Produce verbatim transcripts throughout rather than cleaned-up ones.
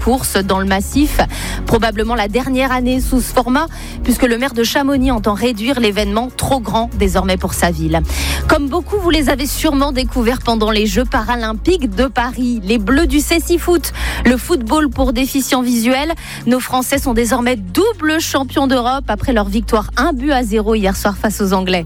course dans le massif. Probablement la dernière année sous ce format, puisque le maire de Chamonix entend réduire l'événement trop grand désormais pour sa ville. Comme beaucoup, vous les avez sûrement découverts pendant les Jeux paralympiques de Paris. Les Bleus du Cécifoot, le football pour déficients visuels. Nos Français sont désormais double champions d'Europe après leur victoire un but à zéro hier soir face aux Anglais.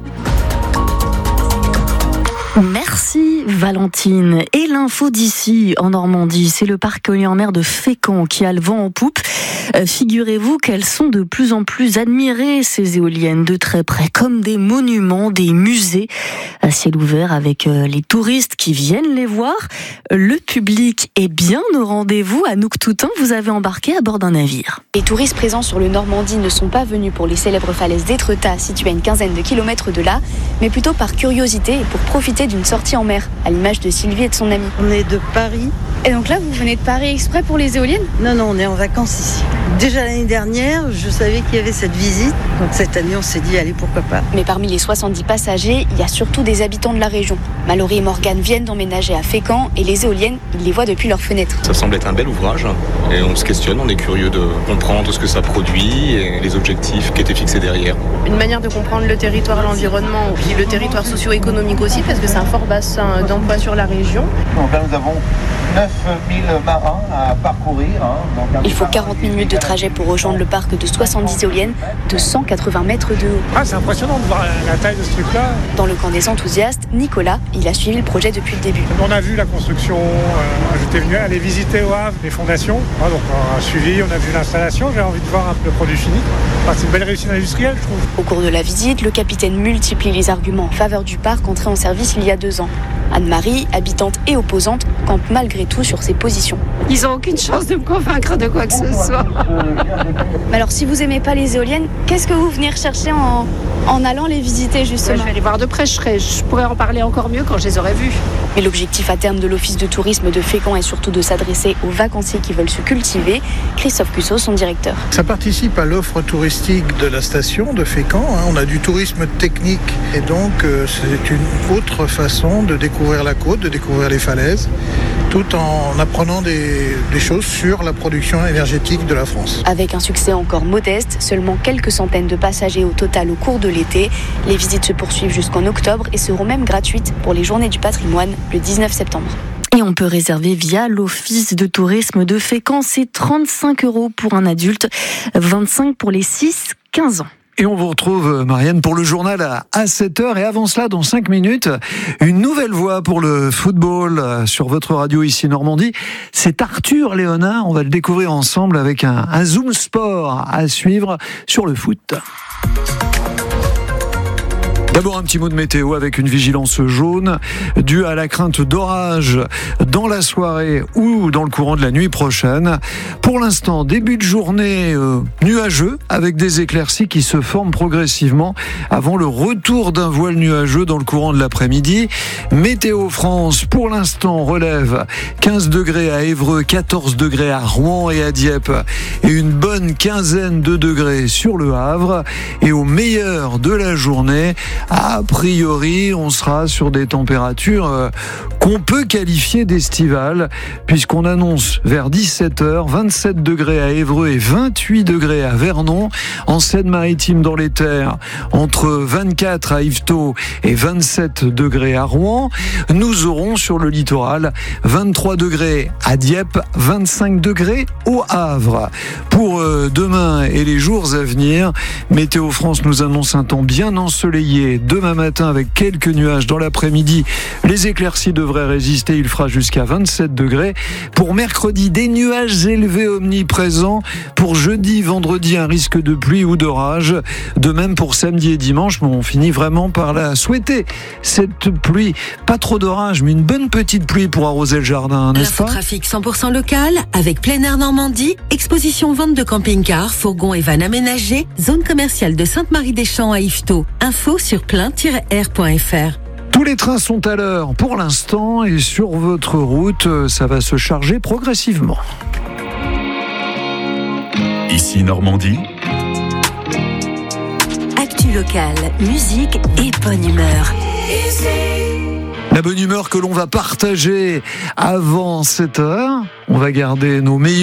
Merci Valentine. Et l'info d'ici en Normandie, c'est le parc éolien en mer de Fécamp qui a le vent en poupe. Euh, figurez-vous qu'elles sont de plus en plus admirées, ces éoliennes, de très près, comme des monuments, des musées à ciel ouvert avec euh, les touristes qui viennent les voir. Le public est bien au rendez-vous. Anouk Toutain, vous avez embarqué à bord d'un navire. Les touristes présents sur le Normandie ne sont pas venus pour les célèbres falaises d'Étretat, situées à une quinzaine de kilomètres de là, mais plutôt par curiosité et pour profiter d'une sortie en mer, à l'image de Sylvie et de son amie. On est de Paris. Et donc là, vous venez de Paris exprès pour les éoliennes ? Non, non, on est en vacances ici. Déjà l'année dernière, je savais qu'il y avait cette visite. Donc cette année, on s'est dit, allez, pourquoi pas. Mais parmi les soixante-dix passagers, il y a surtout des habitants de la région. Mallory et Morgane viennent d'emménager à Fécamp et les éoliennes, ils les voient depuis leurs fenêtres. Ça semble être un bel ouvrage et on se questionne, on est curieux de comprendre ce que ça produit et les objectifs qui étaient fixés derrière. Une manière de comprendre le territoire, l'environnement, puis le territoire socio-économique aussi, parce que c'est un fort bassin d'emploi sur la région. Donc là, nous avons neuf mille marins à parcourir. Hein, donc Il faut quarante minutes de trajet pour rejoindre le parc de soixante-dix éoliennes de cent quatre-vingts mètres de haut. Ah, c'est impressionnant de voir la taille de ce truc-là. Dans le camp des enthousiastes, Nicolas, il a suivi le projet depuis le début. On a vu la construction, euh, j'étais venu aller visiter au Havre les fondations. Ah, donc on a suivi, on a vu l'installation, j'ai envie de voir un peu le produit fini. Ah, c'est une belle réussite industrielle, je trouve. Au cours de la visite, le capitaine multiplie les arguments en faveur du parc entré en service il y a deux ans. Anne-Marie, habitante et opposante, campe malgré tout sur ses positions. Ils n'ont aucune chance de me convaincre de quoi que ce soit. Mais alors, si vous aimez pas les éoliennes, qu'est-ce que vous venez rechercher en, en allant les visiter justement ? Ouais, je vais les voir de près, je, serai, je pourrais en parler encore mieux quand je les aurai vus. Mais l'objectif à terme de l'Office de tourisme de Fécamp est surtout de s'adresser aux vacanciers qui veulent se cultiver. Christophe Cussot, son directeur. Ça participe à l'offre touristique de la station de Fécamp. On a du tourisme technique et donc euh, c'est une autre façon de découvrir la côte, de découvrir les falaises, tout en apprenant des, des choses sur la production énergétique de la France. Avec un succès encore modeste, seulement quelques centaines de passagers au total au cours de l'été. Les visites se poursuivent jusqu'en octobre et seront même gratuites pour les Journées du patrimoine le dix-neuf septembre. Et on peut réserver via l'Office de tourisme de Fécamp. C'est trente-cinq euros pour un adulte, vingt-cinq pour les six quinze ans. Et on vous retrouve, Marianne, pour le journal à sept heures. Et avant cela, dans cinq minutes, une nouvelle voix pour le football sur votre radio ici Normandie. C'est Arthur Léonard. On va le découvrir ensemble avec un, un Zoom Sport à suivre sur le foot. D'abord un petit mot de météo avec une vigilance jaune due à la crainte d'orage dans la soirée ou dans le courant de la nuit prochaine. Pour l'instant, début de journée euh, nuageux avec des éclaircies qui se forment progressivement avant le retour d'un voile nuageux dans le courant de l'après-midi. Météo France, pour l'instant, relève quinze degrés à Évreux, quatorze degrés à Rouen et à Dieppe et une bonne quinzaine de degrés sur le Havre. Et au meilleur de la journée, a priori, on sera sur des températures euh, qu'on peut qualifier d'estivales, puisqu'on annonce vers dix-sept heures, vingt-sept degrés à Évreux et vingt-huit degrés à Vernon. En Seine-Maritime, dans les terres, entre vingt-quatre à Yvetot et vingt-sept degrés à Rouen. Nous aurons sur le littoral vingt-trois degrés à Dieppe, vingt-cinq degrés au Havre. Pour euh, demain et les jours à venir, Météo France nous annonce un temps bien ensoleillé demain matin avec quelques nuages dans l'après-midi. Les éclaircies devraient résister, il fera jusqu'à vingt-sept degrés. Pour mercredi, des nuages élevés omniprésents. Pour jeudi, vendredi, un risque de pluie ou d'orage. De même pour samedi et dimanche, mais on finit vraiment par la souhaiter. Cette pluie, pas trop d'orage, mais une bonne petite pluie pour arroser le jardin, n'est-ce pas ? Trafic cent pour cent local avec Plein Air Normandie, exposition vente de camping-cars, fourgons et vannes aménagés, zone commerciale de Sainte-Marie-des-Champs à Yvetot. Info sur plein tiret air point f r. Tous les trains sont à l'heure pour l'instant et sur votre route, ça va se charger progressivement. Ici Normandie. Actu locale, musique et bonne humeur. La bonne humeur que l'on va partager avant sept heures. On va garder nos meilleurs